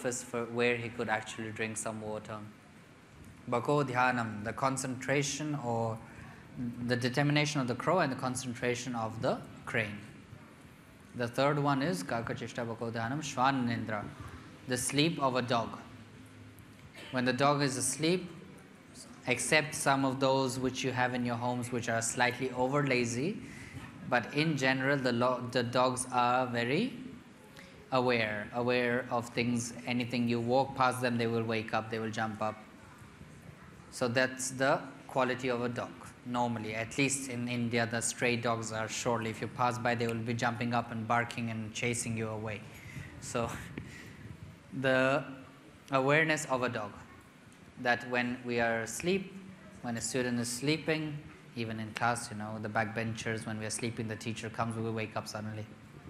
surface where he could actually drink some water. Bako Dhyanam, the concentration or the determination of the crow and the concentration of the crane. The third one is Kakachishta Bako Dhyanam Shwanindra, the sleep of a dog. When the dog is asleep, except some of those which you have in your homes which are slightly over lazy, but in general the dogs are very aware of things. Anything you walk past them, they will wake up, they will jump up. So that's the quality of a dog. Normally, at least in India, the stray dogs are surely, if you pass by, they will be jumping up and barking and chasing you away. So the awareness of a dog, that when we are asleep, when a student is sleeping, even in class, the backbenchers, when we are sleeping, the teacher comes, we wake up suddenly.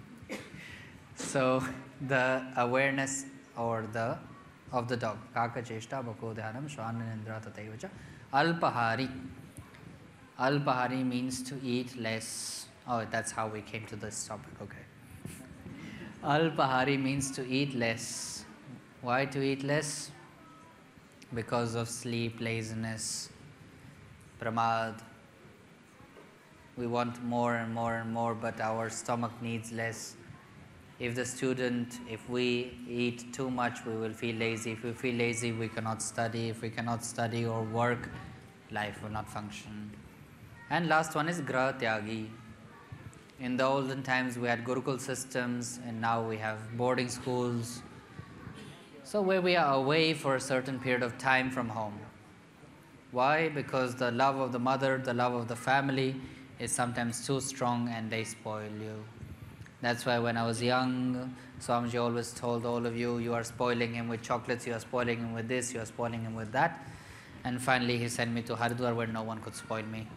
So the awareness of the dog. Kaka cheshta bako dhyanam shwanindra tataivacha alpahari. Alpahari means to eat less. Oh, that's how we came to this topic. Okay. Alpahari means to eat less. Why to eat less? Because of sleep, laziness, pramad. We want more and more and more, but our stomach needs less. If we eat too much, we will feel lazy. If we feel lazy, we cannot study. If we cannot study or work, life will not function. And last one is Graha Tyagi. In the olden times, we had Gurukul systems, and now we have boarding schools. So where we are away for a certain period of time from home. Why? Because the love of the mother, the love of the family is sometimes too strong and they spoil you. That's why when I was young, Swamiji always told all of you, you are spoiling him with chocolates, you are spoiling him with this, you are spoiling him with that. And finally he sent me to Haridwar where no one could spoil me.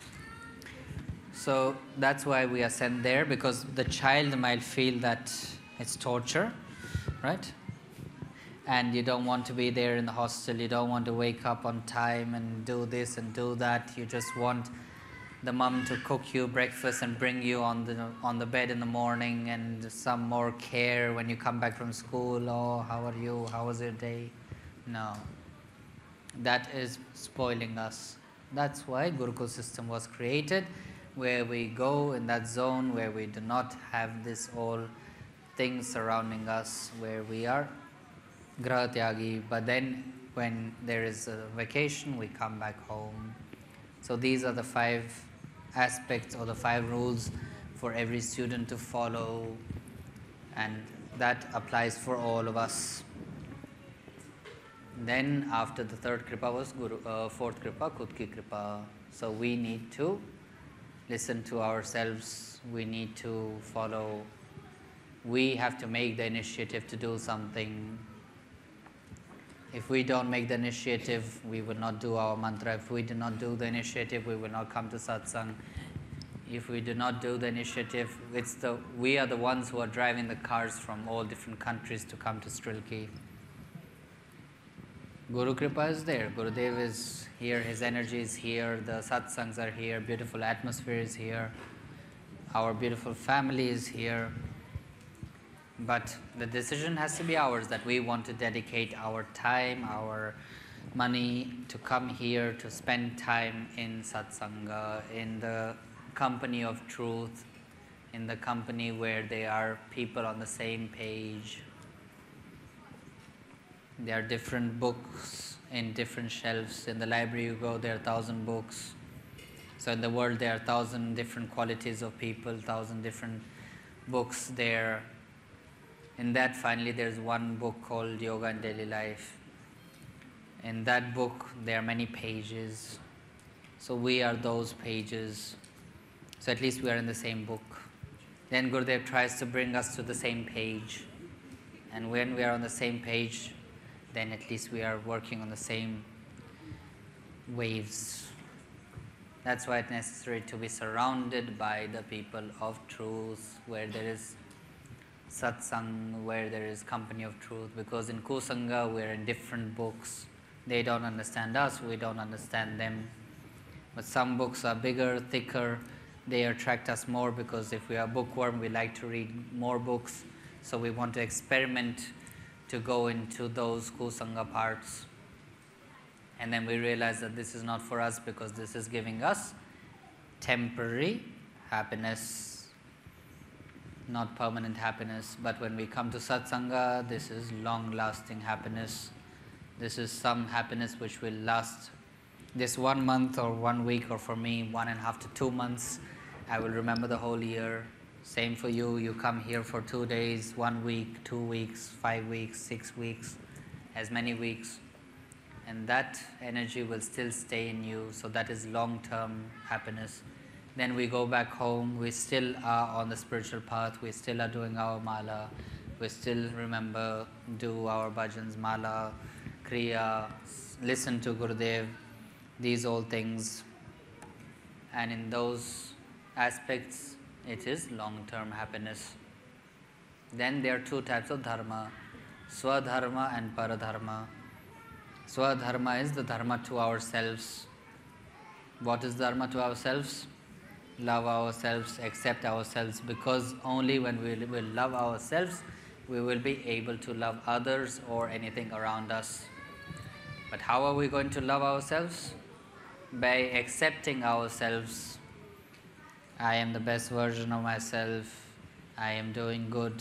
So that's why we are sent there, because the child might feel that it's torture, right? And you don't want to be there in the hostel, you don't want to wake up on time and do this and do that. You just want the mom to cook you breakfast and bring you on the bed in the morning, and some more care when you come back from school. Oh, how are you? How was your day? No. That is spoiling us. That's why Gurukul system was created, where we go in that zone where we do not have this all things surrounding us, where we are Graha Tyagi. But then when there is a vacation, we come back home. So these are the 5 aspects or the 5 rules for every student to follow, and that applies for all of us. Then after the 3rd kripa was 4th kripa, Khud ki kripa. So we need to listen to ourselves, we need to follow, we have to make the initiative to do something. If we don't make the initiative, we will not do our mantra. If we do not do the initiative, we will not come to satsang. If we do not do the initiative, we are the ones who are driving the cars from all different countries to come to Strilki. Guru Kripa is there. Gurudev is here, his energy is here, the satsangs are here, beautiful atmosphere is here, our beautiful family is here. But the decision has to be ours, that we want to dedicate our time, our money to come here to spend time in satsanga, in the company of truth, in the company where there are people on the same page. There are different books in different shelves. In the library you go, there are 1,000 books. So in the world there are 1,000 different qualities of people, 1,000 different books there. In that, finally, there's one book called Yoga and Daily Life. In that book, there are many pages. So we are those pages. So at least we are in the same book. Then Gurudev tries to bring us to the same page. And when we are on the same page, then at least we are working on the same waves. That's why it's necessary to be surrounded by the people of truth, where there is satsang, where there is company of truth. Because in Kusanga, we are in different books. They don't understand us, we don't understand them. But some books are bigger, thicker. They attract us more, because if we are bookworm, we like to read more books. So we want to experiment to go into those kusanga parts. And then we realize that this is not for us because this is giving us temporary happiness, not permanent happiness. But when we come to satsanga, this is long-lasting happiness. This is some happiness which will last this 1 month or 1 week, or for me 1.5 to 2 months. I will remember the whole year. Same for you. You come here for 2 days, 1 week, 2 weeks, 5 weeks, 6 weeks, as many weeks. And that energy will still stay in you. So that is long-term happiness. Then we go back home. We still are on the spiritual path. We still are doing our mala. We still remember, do our bhajans, mala, kriya, listen to Gurudev, these all things. And in those aspects, it is long-term happiness. Then there are two types of dharma, swadharma and paradharma. Swadharma is the dharma to ourselves. What is dharma to ourselves? Love ourselves, accept ourselves, because only when we will love ourselves, we will be able to love others or anything around us. But how are we going to love ourselves? By accepting ourselves. I am the best version of myself. I am doing good.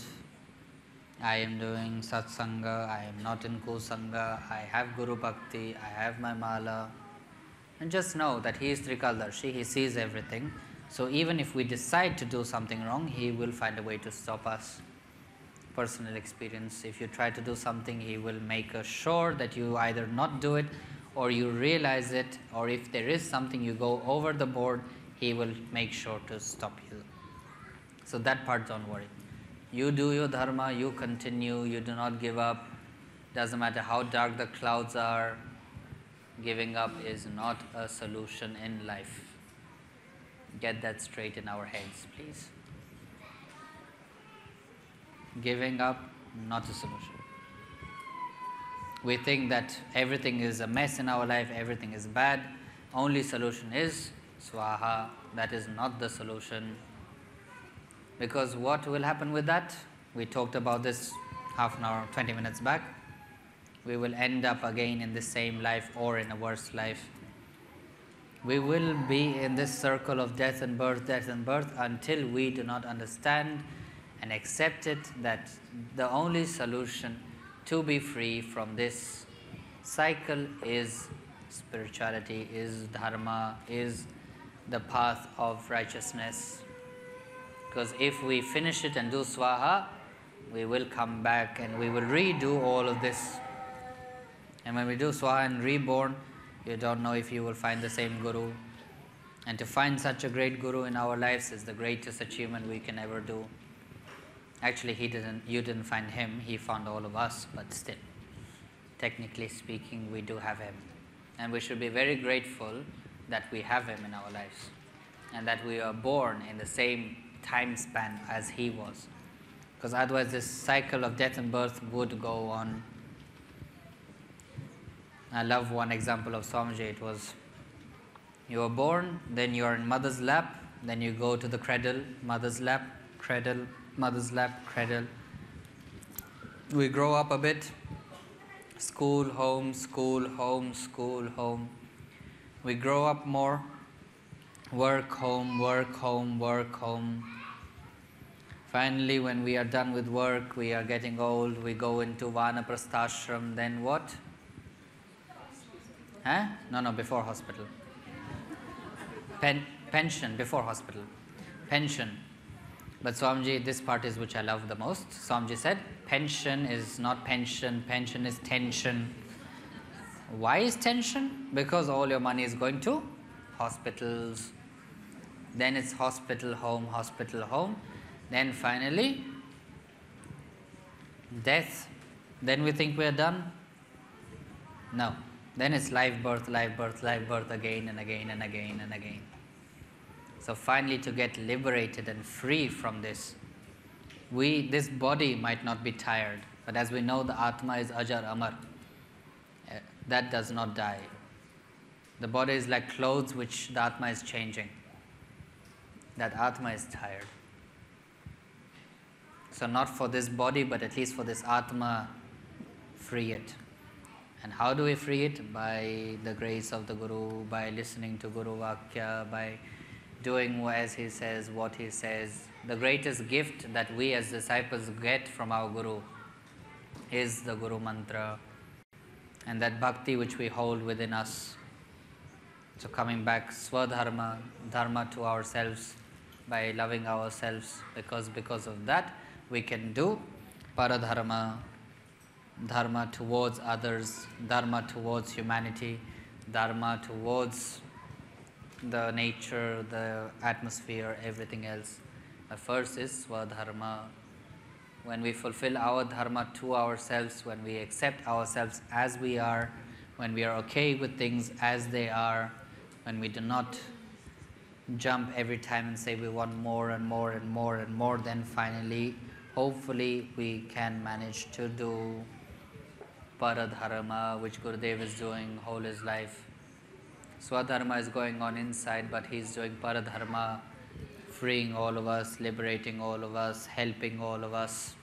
I am doing satsanga. I am not in kusanga. I have Guru Bhakti. I have my mala. And just know that He is Trikaldarshi. He sees everything. So even if we decide to do something wrong, He will find a way to stop us. Personal experience. If you try to do something, He will make sure that you either not do it, or you realize it, or if there is something you go over the board, He will make sure to stop you. So that part, don't worry. You do your dharma, you continue, you do not give up. Doesn't matter how dark the clouds are, giving up is not a solution in life. Get that straight in our heads, please. Giving up, not a solution. We think that everything is a mess in our life, everything is bad. Only solution is swaha. That is not the solution. Because what will happen with that? We talked about this half an hour, 20 minutes back. We will end up again in the same life or in a worse life. We will be in this circle of death and birth until we do not understand and accept it, that the only solution to be free from this cycle is spirituality, is dharma, is the path of righteousness. Because if we finish it and do swaha, we will come back and we will redo all of this. And when we do swaha and reborn, you don't know if you will find the same guru. And to find such a great guru in our lives is the greatest achievement we can ever do. Actually, you didn't find him, he found all of us, but still, technically speaking, we do have him. And we should be very grateful that we have him in our lives, and that we are born in the same time span as he was. Because otherwise this cycle of death and birth would go on. I love one example of Swamiji. It was, you were born, then you are in mother's lap, then you go to the cradle, mother's lap, cradle, mother's lap, cradle. We grow up a bit, school, home, school, home, school, home. We grow up more, work, home, work, home, work, home. Finally, when we are done with work, we are getting old, we go into Vanaprasthashram, then what? Huh? No, before hospital. Pension, before hospital. Pension. But Swamiji, this part is which I love the most. Swamiji said, pension is not pension, pension is tension. Why is tension? Because all your money is going to hospitals. Then it's hospital, home, hospital, home. Then finally, death. Then we think we are done. No. Then it's life, birth, life, birth, life, birth, again and again and again and again. So finally, to get liberated and free from this, this body might not be tired, but as we know, the Atma is Ajar Amar. That does not die. The body is like clothes which the Atma is changing. That Atma is tired. So not for this body, but at least for this Atma, free it. And how do we free it? By the grace of the Guru, by listening to Guru Vakya, by doing as he says, what he says. The greatest gift that we as disciples get from our Guru is the Guru Mantra and that bhakti which we hold within us. So coming back, Swadharma, dharma to ourselves, by loving ourselves, because of that we can do paradharma, dharma towards others, dharma towards humanity, dharma towards the nature, the atmosphere, everything else. The first is Swadharma. When we fulfill our dharma to ourselves, when we accept ourselves as we are, when we are okay with things as they are, when we do not jump every time and say we want more and more and more and more, then finally, hopefully, we can manage to do paradharma, which Gurudev is doing whole his life. Swadharma is going on inside, but he is doing paradharma, freeing all of us, liberating all of us, helping all of us.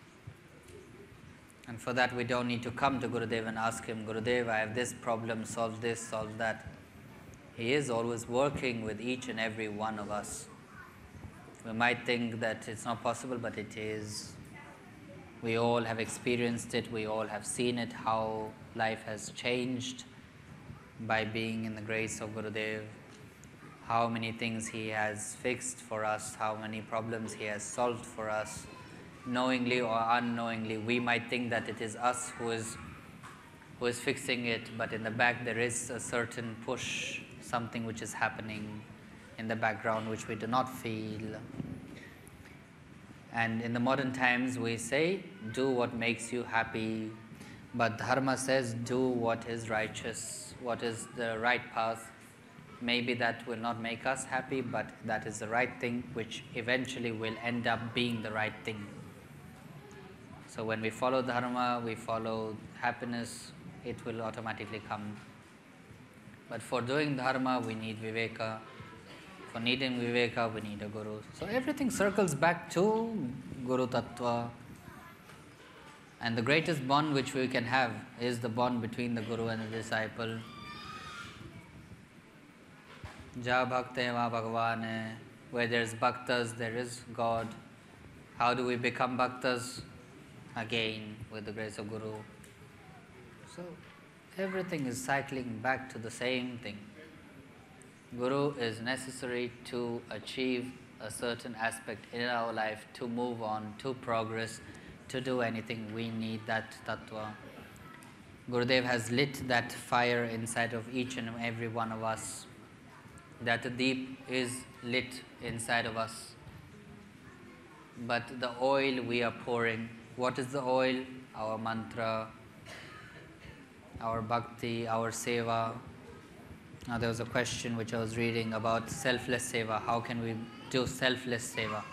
And for that we don't need to come to Gurudev and ask him, Gurudev, I have this problem, solve this, solve that. He is always working with each and every one of us. We might think that it's not possible, but it is. We all have experienced it, we all have seen it, how life has changed by being in the grace of Gurudev, how many things he has fixed for us, how many problems he has solved for us. Knowingly or unknowingly, we might think that it is us who is fixing it, but in the back there is a certain push, something which is happening in the background which we do not feel. And in the modern times we say, do what makes you happy, but Dharma says, do what is righteous, what is the right path. Maybe that will not make us happy, but that is the right thing, which eventually will end up being the right thing. So when we follow Dharma, we follow happiness, it will automatically come. But for doing Dharma, we need Viveka. For needing Viveka, we need a Guru. So everything circles back to Guru Tattva. And the greatest bond which we can have is the bond between the Guru and the disciple. Ja Bhakte Va Bhagavane. Where there is Bhaktas, there is God. How do we become Bhaktas? Again, with the grace of Guru. So everything is cycling back to the same thing. Guru is necessary to achieve a certain aspect in our life, to move on, to progress, to do anything. We need that tattva. Gurudev has lit that fire inside of each and every one of us. That deep is lit inside of us. But the oil we are pouring, what is the oil? Our mantra, our bhakti, our seva. Now there was a question which I was reading about selfless seva. How can we do selfless seva?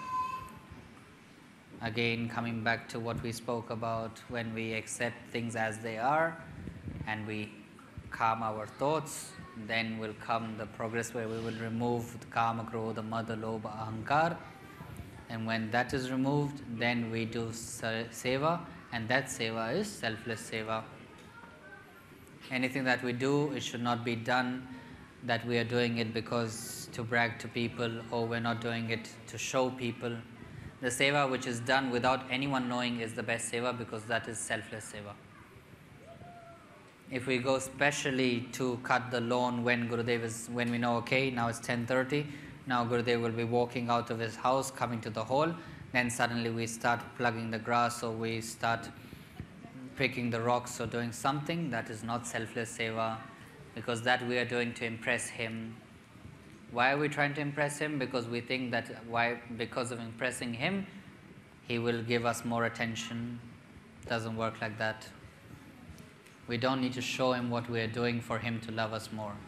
Again, coming back to what we spoke about, when we accept things as they are and we calm our thoughts, then will come the progress where we will remove the kama, krodha, mada, lobha, ahankar. And when that is removed, then we do seva, and that seva is selfless seva. Anything that we do, it should not be done that we are doing it because to brag to people, or we're not doing it to show people. The seva which is done without anyone knowing is the best seva, because that is selfless seva. If we go specially to cut the lawn when we know, okay, now it's 10:30, now Gurudev will be walking out of his house, coming to the hall, then suddenly we start plugging the grass, or we start picking the rocks, or doing something, that is not selfless seva, because that we are doing to impress him. Why are we trying to impress him? Because we think that because of impressing him, he will give us more attention. It doesn't work like that. We don't need to show him what we are doing for him to love us more.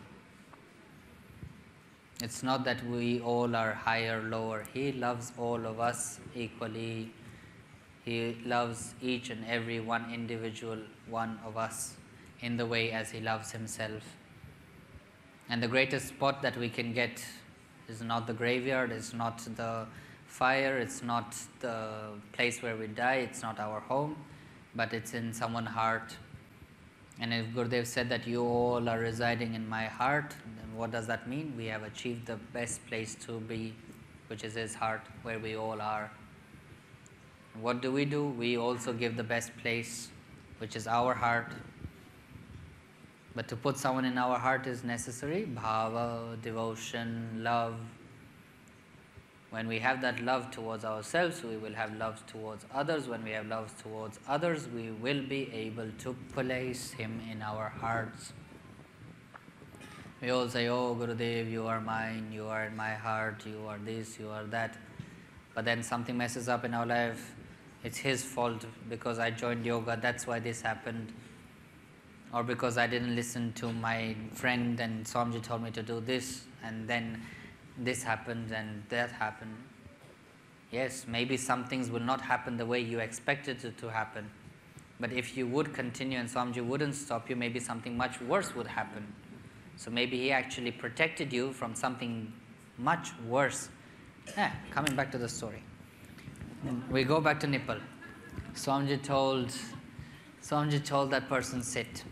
It's not that we all are higher, lower. He loves all of us equally. He loves each and every one individual one of us in the way as he loves himself. And the greatest spot that we can get is not the graveyard, it's not the fire, it's not the place where we die, it's not our home. but it's in someone's heart. And if Gurudev said that you all are residing in my heart, then what does that mean? We have achieved the best place to be, which is his heart, where we all are. What do? We also give the best place, which is our heart. But to put someone in our heart is necessary. Bhava, devotion, love. When we have that love towards ourselves, we will have love towards others. When we have love towards others, we will be able to place him in our hearts. We all say, oh Gurudev, you are mine, you are in my heart, you are this, you are that. But then something messes up in our life. It's his fault because I joined yoga, that's why this happened. Or because I didn't listen to my friend and Swamiji told me to do this, and then this happened and that happened. Yes, maybe some things will not happen the way you expected it to happen. But if you would continue and Swamiji wouldn't stop you, maybe something much worse would happen. So maybe he actually protected you from something much worse. Coming back to the story. We go back to Nipal. Swamiji told that person, sit.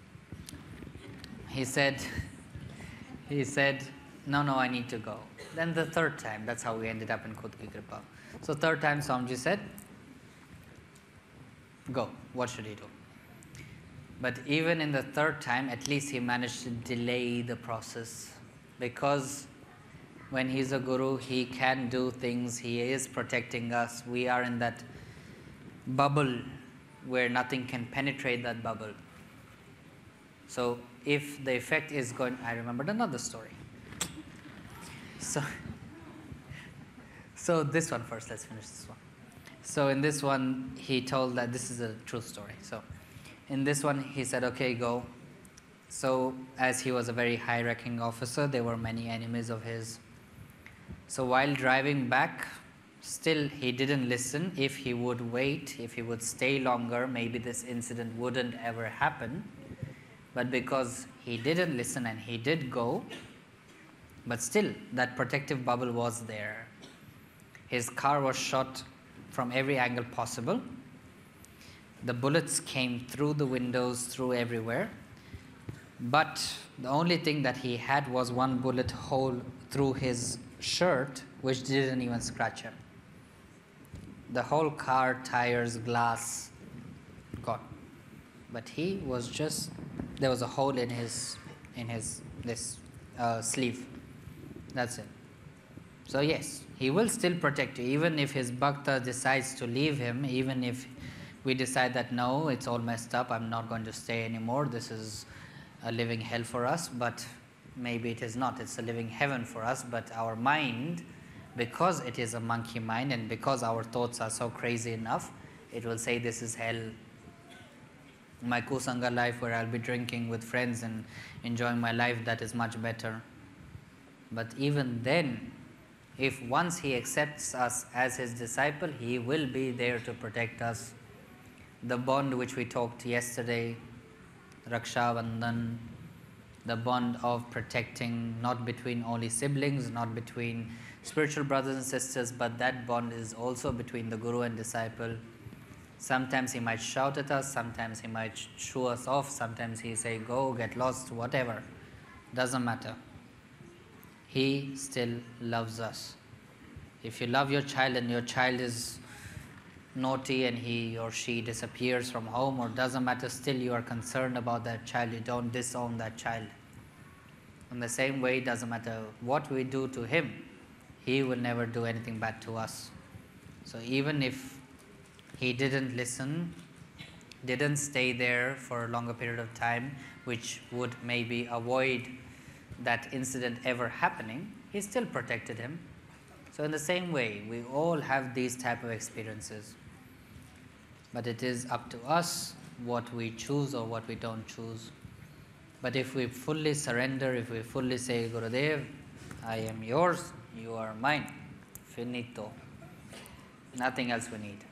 He said, no, I need to go. Then the third time, that's how we ended up in Khud Ki Kripa. So third time Swamiji said, go, what should he do? But even in the third time, at least he managed to delay the process, because when he's a guru, he can do things, he is protecting us. We are in that bubble where nothing can penetrate that bubble. So if the effect is going, I remembered another story. So this one first, let's finish this one. So in this one, he told that this is a true story. So in this one, he said, okay, go. So as he was a very high-ranking officer, there were many enemies of his. So while driving back, still he didn't listen. If he would wait, if he would stay longer, maybe this incident wouldn't ever happen. But because he didn't listen and he did go, but still that protective bubble was there. His car was shot from every angle possible. The bullets came through the windows, through everywhere. But the only thing that he had was one bullet hole through his shirt, which didn't even scratch him. The whole car, tires, glass, gone. But he was just, there was a hole in his sleeve. That's it. So yes, he will still protect you, even if his bhakta decides to leave him, even if we decide that no, it's all messed up, I'm not going to stay anymore, this is a living hell for us, but maybe it is not, it's a living heaven for us. But our mind, because it is a monkey mind and because our thoughts are so crazy enough, it will say this is hell. My kusanga life where I'll be drinking with friends and enjoying my life, that is much better. But even then, if once he accepts us as his disciple, he will be there to protect us. The bond which we talked yesterday, Raksha Bandhan, the bond of protecting, not between only siblings, not between spiritual brothers and sisters, but that bond is also between the guru and disciple. Sometimes he might shout at us, sometimes he might shoo us off, sometimes he say, go, get lost, whatever. Doesn't matter. He still loves us. If you love your child and your child is naughty and he or she disappears from home, or doesn't matter, still you are concerned about that child, you don't disown that child. In the same way, it doesn't matter what we do to him, he will never do anything bad to us. So even if he didn't listen, didn't stay there for a longer period of time, which would maybe avoid that incident ever happening, he still protected him. So in the same way, we all have these type of experiences. But it is up to us what we choose or what we don't choose. But if we fully surrender, if we fully say, Gurudev, I am yours, you are mine, finito. Nothing else we need.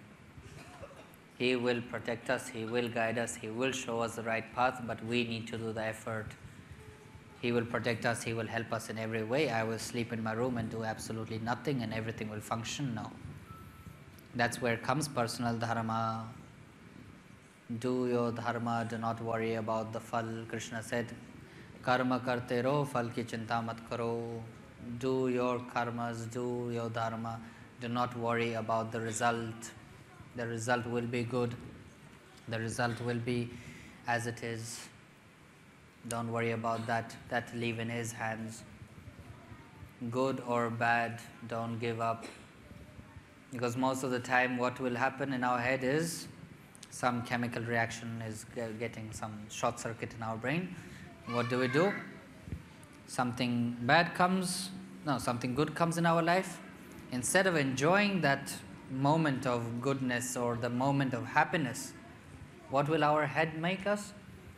He will protect us, he will guide us, he will show us the right path, but we need to do the effort. He will protect us, he will help us in every way. I will sleep in my room and do absolutely nothing and everything will function. No. That's where comes personal dharma. Do your dharma, do not worry about the phal. Krishna said, karma karte raho, phal ki chinta mat karo. Do your karmas, do your dharma, do not worry about the result. The result will be good, the result will be as it is. Don't worry about that, leave in His hands. Good or bad, don't give up. Because most of the time what will happen in our head is some chemical reaction is getting some short circuit in our brain. What do? Something bad comes, no, something good comes in our life. Instead of enjoying that moment of goodness or the moment of happiness, what will our head make us?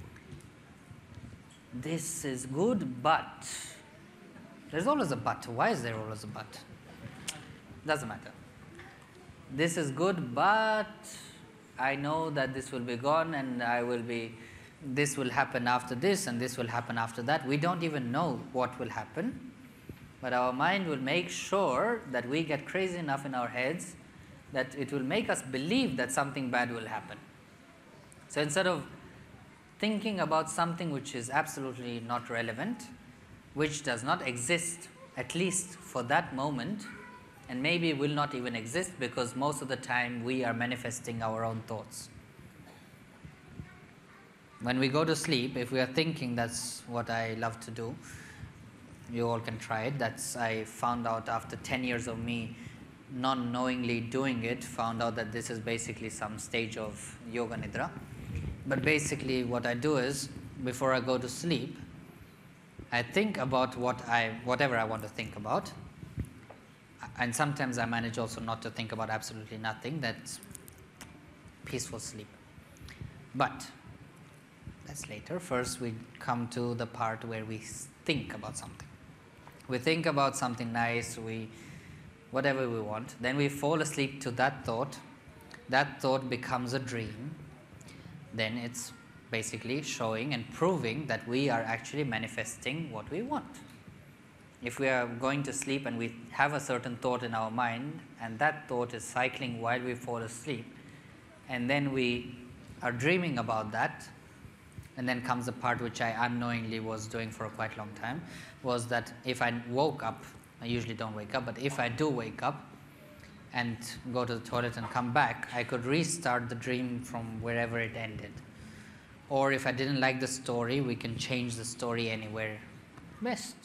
This is good, but. There's always a but. Why is there always a but? Doesn't matter. This is good, but I know that this will be gone and this will happen after this and this will happen after that. We don't even know what will happen, but our mind will make sure that we get crazy enough in our heads that it will make us believe that something bad will happen. So instead of thinking about something which is absolutely not relevant, which does not exist, at least for that moment, and maybe will not even exist because most of the time we are manifesting our own thoughts. When we go to sleep, if we are thinking, that's what I love to do, you all can try it. I found out after 10 years of me non-knowingly doing it, found out that this is basically some stage of yoga nidra. But basically what I do is, before I go to sleep, I think about whatever I want to think about. And sometimes I manage also not to think about absolutely nothing. That's peaceful sleep. But that's later. First we come to the part where we think about something. We think about something nice, whatever we want. Then we fall asleep to that thought. That thought becomes a dream. Then it's basically showing and proving that we are actually manifesting what we want. If we are going to sleep and we have a certain thought in our mind and that thought is cycling while we fall asleep, and then we are dreaming about that, and then comes the part which I unknowingly was doing for a quite long time, was that if I woke up, I usually don't wake up, but if I do wake up and go to the toilet and come back, I could restart the dream from wherever it ended. Or if I didn't like the story, we can change the story anywhere best.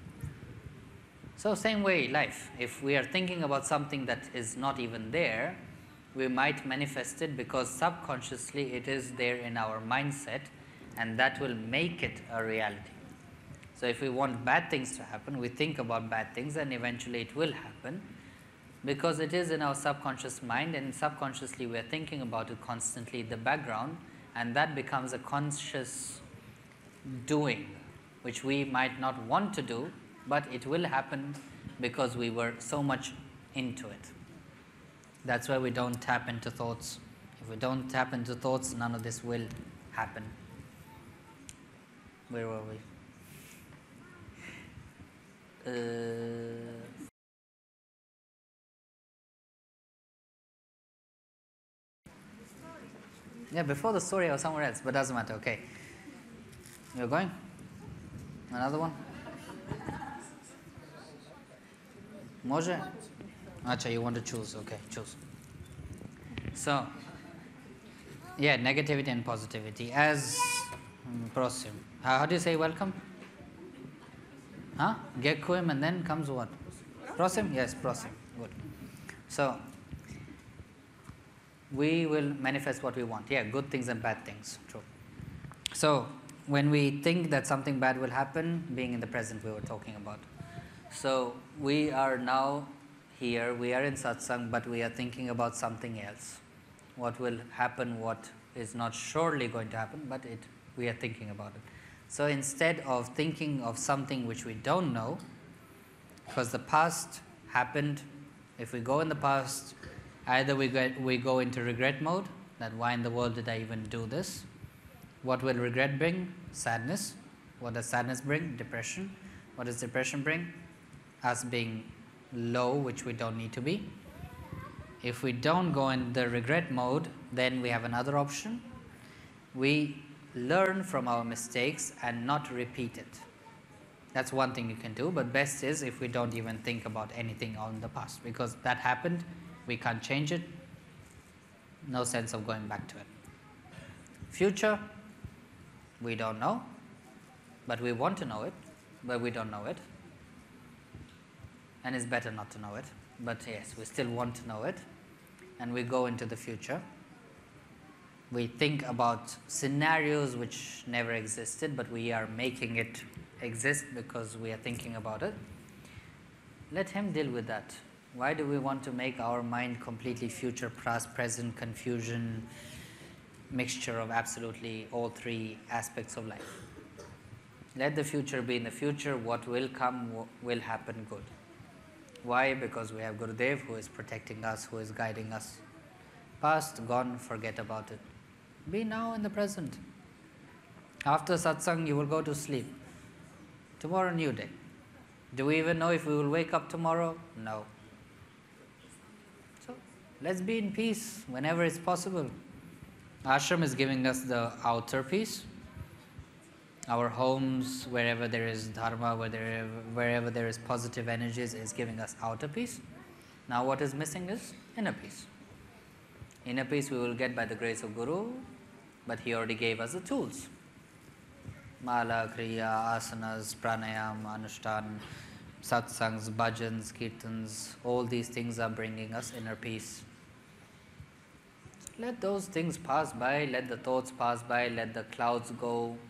So same way life, if we are thinking about something that is not even there, we might manifest it because subconsciously it is there in our mindset, and that will make it a reality. So if we want bad things to happen, we think about bad things and eventually it will happen because it is in our subconscious mind, and subconsciously we are thinking about it constantly in the background, and that becomes a conscious doing which we might not want to do, but it will happen because we were so much into it. That's why we don't tap into thoughts. If we don't tap into thoughts, none of this will happen. Where were we? Yeah, before the story I was somewhere else, but doesn't matter, okay. You're going? Another one? Može? Acha, you want to choose, okay, choose. So, yeah, negativity and positivity. As, prosim. How do you say welcome? Huh? Gekuim and then comes what? Prosim? Yes, prosim. Good. So, we will manifest what we want. Yeah, good things and bad things. True. So, when we think that something bad will happen, being in the present we were talking about. So, we are now here, we are in satsang, but we are thinking about something else. What will happen, what is not surely going to happen, but we are thinking about it. So, instead of thinking of something which we don't know, because the past happened, if we go in the past, either we go into regret mode, that why in the world did I even do this? What will regret bring? Sadness. What does sadness bring? Depression. What does depression bring? Us being low, which we don't need to be. If we don't go in the regret mode, then we have another option, we learn from our mistakes and not repeat it. That's one thing you can do, but best is if we don't even think about anything on the past, because that happened, we can't change it, no sense of going back to it. Future, we don't know, but we want to know it, but we don't know it. And it's better not to know it, but yes, we still want to know it. And we go into the future. We think about scenarios which never existed, but we are making it exist because we are thinking about it. Let him deal with that. Why do we want to make our mind completely future, past, present, confusion, mixture of absolutely all three aspects of life? Let the future be in the future. What will come will happen good. Why? Because we have Gurudev who is protecting us, who is guiding us. Past, gone, forget about it. Be now in the present. After satsang, you will go to sleep. Tomorrow, new day. Do we even know if we will wake up tomorrow? No. So, let's be in peace whenever it's possible. Ashram is giving us the outer peace. Our homes, wherever there is dharma, wherever there is positive energies, is giving us outer peace. Now what is missing is inner peace. Inner peace we will get by the grace of Guru, but he already gave us the tools. Mala, Kriya, Asanas, Pranayam, Anushthan, Satsangs, Bhajans, Kirtans, all these things are bringing us inner peace. Let those things pass by, let the thoughts pass by, let the clouds go.